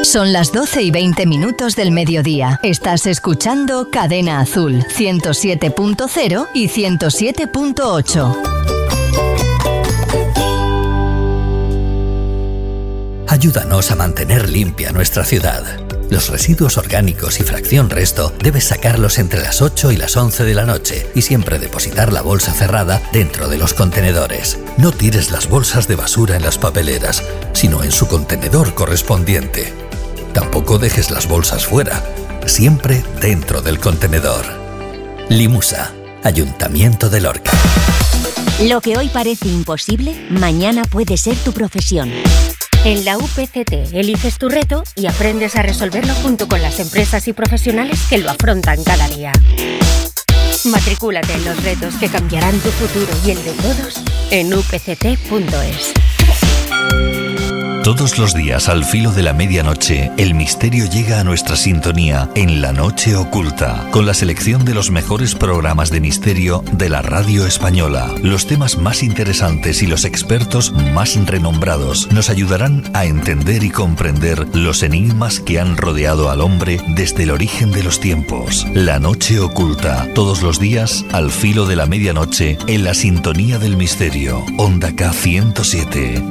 Son las 12:20 del mediodía. Estás escuchando Cadena Azul, 107.0 y 107.8. Ayúdanos a mantener limpia nuestra ciudad. Los residuos orgánicos y fracción resto debes sacarlos entre las 8 y las 11 de la noche y siempre depositar la bolsa cerrada dentro de los contenedores. No tires las bolsas de basura en las papeleras, sino en su contenedor correspondiente. Tampoco dejes las bolsas fuera, siempre dentro del contenedor. Limusa, Ayuntamiento de Lorca. Lo que hoy parece imposible, mañana puede ser tu profesión. En la UPCT eliges tu reto y aprendes a resolverlo junto con las empresas y profesionales que lo afrontan cada día. Matricúlate en los retos que cambiarán tu futuro y el de todos en upct.es. Todos los días al filo de la medianoche, el misterio llega a nuestra sintonía en La Noche Oculta, con la selección de los mejores programas de misterio de la radio española. Los temas más interesantes y los expertos más renombrados nos ayudarán a entender y comprender los enigmas que han rodeado al hombre desde el origen de los tiempos. La Noche Oculta, todos los días al filo de la medianoche, en la sintonía del misterio. Onda K 107.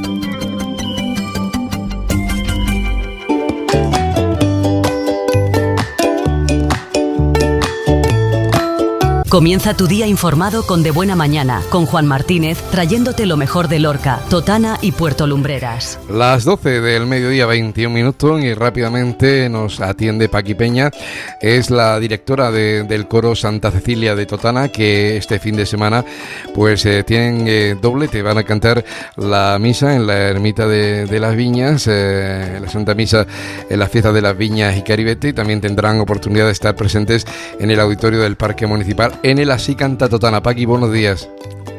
Comienza tu día informado con De Buena Mañana, con Juan Martínez, trayéndote lo mejor de Lorca, Totana y Puerto Lumbreras. Las 12 del mediodía, 21 minutos, y rápidamente nos atiende Paqui Peña. Es la directora del coro Santa Cecilia de Totana, que este fin de semana pues tienen doblete. Van a cantar la misa en la ermita de las Viñas, la Santa Misa en las fiestas de las Viñas y Caribete, y también tendrán oportunidad de estar presentes en el auditorio del Parque Municipal en el Así Canta Totana. Paqui, buenos días.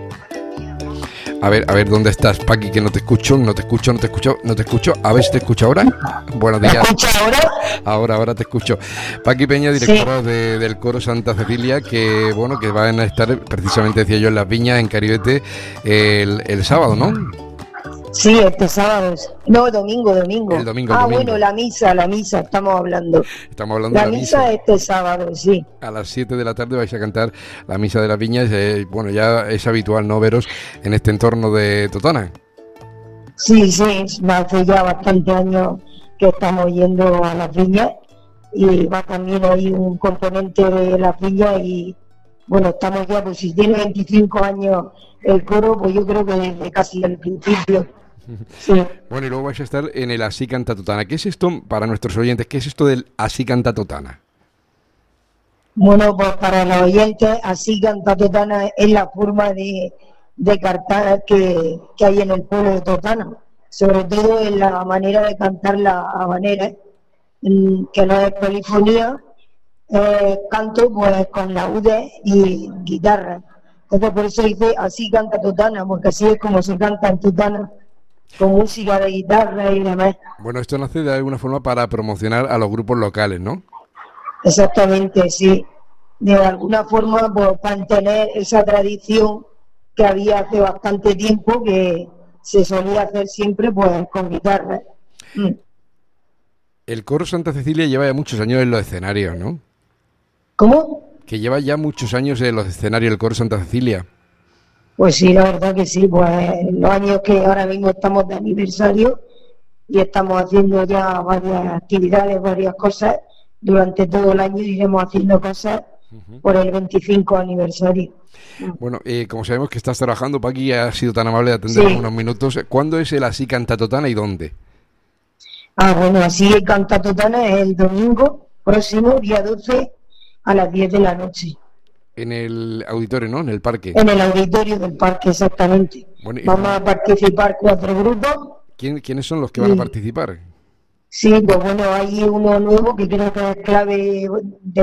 A ver, ¿dónde estás, Paqui? Que no te escucho. A ver si te escucho ahora. Buenos días. ¿Me escuchas ahora? Ahora te escucho. Paqui Peña, directora del coro Santa Cecilia, que van a estar precisamente, decía yo, en las Viñas, en Caribete, el sábado, ¿no? Sí, este sábado. No, domingo. El domingo. Bueno, la misa, estamos hablando. Estamos hablando de la misa. Este sábado, sí. A las 7 de la tarde vais a cantar la misa de las Viñas. Ya es habitual no veros en este entorno de Totana. Sí, hace ya bastante años que estamos yendo a las Viñas, y va también ahí un componente de las Viñas, y bueno, estamos ya, pues si tiene 25 años el coro, pues yo creo que desde casi el principio. Sí. Bueno, y luego vais a estar en el Así Canta Totana. ¿Qué es esto, para nuestros oyentes, qué es esto del Así Canta Totana? Bueno, pues para los oyentes, Así Canta Totana es la forma de cantar que hay en el pueblo de Totana, sobre todo en la manera de cantar la habanera, que no es polifonía, canto pues con laudes y guitarra. Entonces por eso dice Así Canta Totana, porque así es como se canta en Totana, con música de guitarra y demás. Bueno, esto nace de alguna forma para promocionar a los grupos locales, ¿no? Exactamente, sí. De alguna forma, pues mantener esa tradición que había hace bastante tiempo, que se solía hacer siempre pues con guitarra. El coro Santa Cecilia lleva ya muchos años en los escenarios, ¿no? ¿Cómo? Que lleva ya muchos años en los escenarios el coro Santa Cecilia. Pues sí, la verdad que sí, pues los años que ahora mismo estamos de aniversario y estamos haciendo ya varias actividades, varias cosas, durante todo el año iremos haciendo cosas por el 25 aniversario. Bueno, como sabemos que estás trabajando, Paqui, has sido tan amable de atendernos unos minutos. ¿Cuándo es el Así Canta Totana y dónde? Bueno, Así Canta Totana es el domingo próximo, día 12, a las 10 de la noche. En el auditorio, ¿no? En el parque. En el auditorio del parque, exactamente. Bueno, vamos a participar 4 grupos. ¿Quiénes son los que van a participar? Sí, pues bueno, hay uno nuevo que creo que es clave de